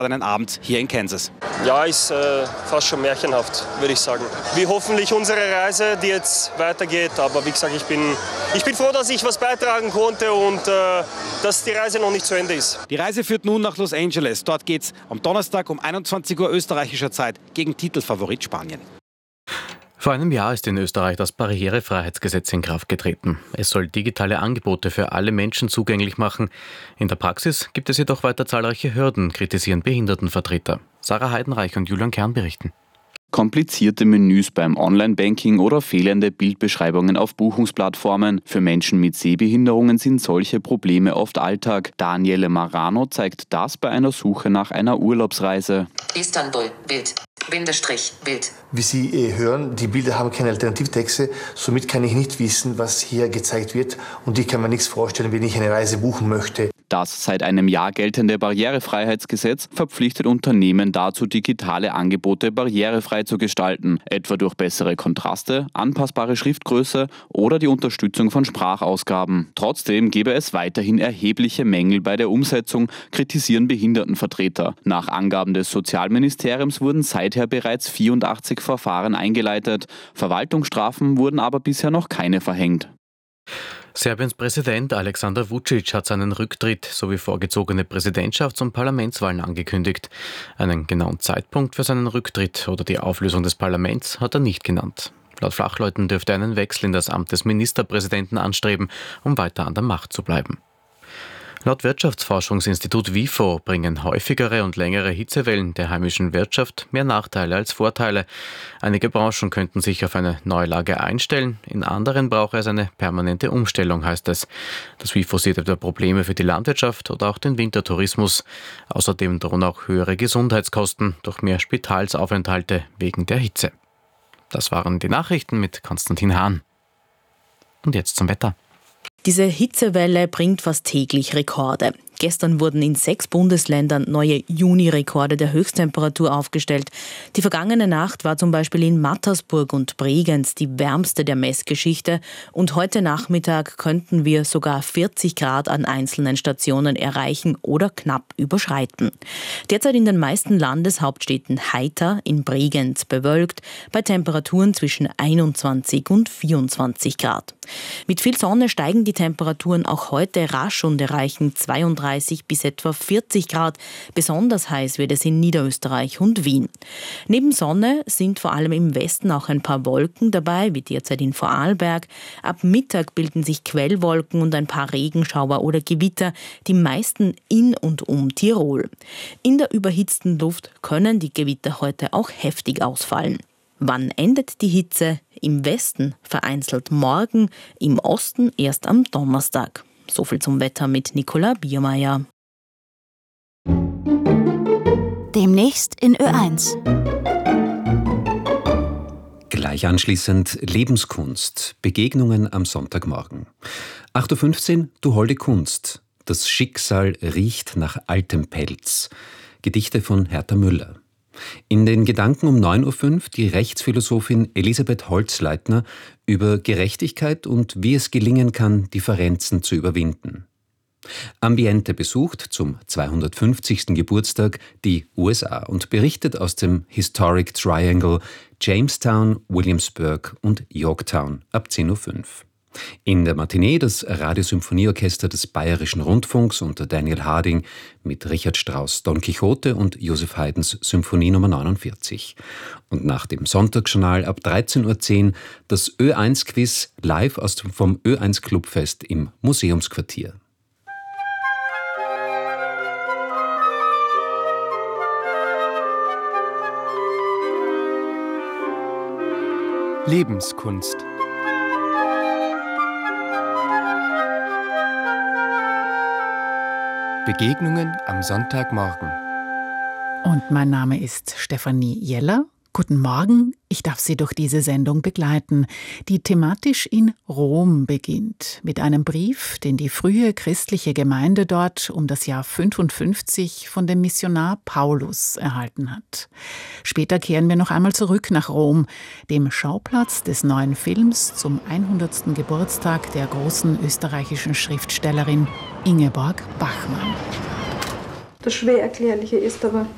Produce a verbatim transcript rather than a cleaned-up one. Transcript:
einen Abend hier in Kansas. Ja, ist äh, fast schon märchenhaft, würde ich sagen. Wie hoffentlich unsere Reise, die jetzt weitergeht. Aber wie gesagt, ich bin, ich bin froh, dass ich was beitragen konnte und äh, dass die Reise noch nicht zu Ende ist. Die Reise führt nun nach Los Angeles. Dort geht es am Donnerstag um einundzwanzig Uhr österreichischer Zeit gegen Titelfavorit Spanien. Vor einem Jahr ist in Österreich das Barrierefreiheitsgesetz in Kraft getreten. Es soll digitale Angebote für alle Menschen zugänglich machen. In der Praxis gibt es jedoch weiter zahlreiche Hürden, kritisieren Behindertenvertreter. Sarah Heidenreich und Julian Kern berichten. Komplizierte Menüs beim Online-Banking oder fehlende Bildbeschreibungen auf Buchungsplattformen. Für Menschen mit Sehbehinderungen sind solche Probleme oft Alltag. Daniele Marano zeigt das bei einer Suche nach einer Urlaubsreise. Istanbul, Bild, Bindestrich, Bild. Wie Sie eh hören, die Bilder haben keine Alternativtexte, somit kann ich nicht wissen, was hier gezeigt wird und ich kann mir nichts vorstellen, wenn ich eine Reise buchen möchte. Das seit einem Jahr geltende Barrierefreiheitsgesetz verpflichtet Unternehmen dazu, digitale Angebote barrierefrei zu gestalten, etwa durch bessere Kontraste, anpassbare Schriftgröße oder die Unterstützung von Sprachausgaben. Trotzdem gäbe es weiterhin erhebliche Mängel bei der Umsetzung, kritisieren Behindertenvertreter. Nach Angaben des Sozialministeriums wurden seither bereits vierundachtzig Verfahren eingeleitet. Verwaltungsstrafen wurden aber bisher noch keine verhängt. Serbiens Präsident Alexander Vučić hat seinen Rücktritt sowie vorgezogene Präsidentschafts- und Parlamentswahlen angekündigt. Einen genauen Zeitpunkt für seinen Rücktritt oder die Auflösung des Parlaments hat er nicht genannt. Laut Fachleuten dürfte er einen Wechsel in das Amt des Ministerpräsidenten anstreben, um weiter an der Macht zu bleiben. Laut Wirtschaftsforschungsinstitut WIFO bringen häufigere und längere Hitzewellen der heimischen Wirtschaft mehr Nachteile als Vorteile. Einige Branchen könnten sich auf eine Neulage einstellen, in anderen brauche es eine permanente Umstellung, heißt es. Das WIFO sieht etwa Probleme für die Landwirtschaft oder auch den Wintertourismus. Außerdem drohen auch höhere Gesundheitskosten durch mehr Spitalsaufenthalte wegen der Hitze. Das waren die Nachrichten mit Konstantin Hahn. Und jetzt zum Wetter. Diese Hitzewelle bringt fast täglich Rekorde. Gestern wurden in sechs Bundesländern neue Juni-Rekorde der Höchsttemperatur aufgestellt. Die vergangene Nacht war zum Beispiel in Mattersburg und Bregenz die wärmste der Messgeschichte. Und heute Nachmittag könnten wir sogar vierzig Grad an einzelnen Stationen erreichen oder knapp überschreiten. Derzeit in den meisten Landeshauptstädten heiter, in Bregenz bewölkt, bei Temperaturen zwischen einundzwanzig und vierundzwanzig Grad. Mit viel Sonne steigen die Temperaturen auch heute rasch und erreichen zweiunddreißig bis etwa vierzig Grad. Besonders heiß wird es in Niederösterreich und Wien. Neben Sonne sind vor allem im Westen auch ein paar Wolken dabei, wie derzeit in Vorarlberg. Ab Mittag bilden sich Quellwolken und ein paar Regenschauer oder Gewitter, die meisten in und um Tirol. In der überhitzten Luft können die Gewitter heute auch heftig ausfallen. Wann endet die Hitze? Im Westen vereinzelt morgen, im Osten erst am Donnerstag. So viel zum Wetter mit Nicola Biermeier. Demnächst in Ö eins. Gleich anschließend Lebenskunst, Begegnungen am Sonntagmorgen. acht Uhr fünfzehn, Du holde Kunst. Das Schicksal riecht nach altem Pelz. Gedichte von Hertha Müller. In den Gedanken um neun Uhr fünf die Rechtsphilosophin Elisabeth Holzleitner über Gerechtigkeit und wie es gelingen kann, Differenzen zu überwinden. Ambiente besucht zum zweihundertfünfzigsten Geburtstag die U S A und berichtet aus dem Historic Triangle Jamestown, Williamsburg und Yorktown ab zehn Uhr fünf. In der Matinee das Radiosymphonieorchester des Bayerischen Rundfunks unter Daniel Harding mit Richard Strauss Don Quixote und Joseph Haydns Symphonie Nummer neunundvierzig. Und nach dem Sonntagsjournal ab dreizehn Uhr zehn das Ö eins Quiz live aus dem, vom Ö eins Clubfest im Museumsquartier. Lebenskunst. Begegnungen am Sonntagmorgen. Und mein Name ist Stefanie Jeller. Guten Morgen, ich darf Sie durch diese Sendung begleiten, die thematisch in Rom beginnt, mit einem Brief, den die frühe christliche Gemeinde dort um das Jahr fünfundfünfzig von dem Missionar Paulus erhalten hat. Später kehren wir noch einmal zurück nach Rom, dem Schauplatz des neuen Films zum hundertsten Geburtstag der großen österreichischen Schriftstellerin Ingeborg Bachmann. Das Schwer Erklärliche ist aber,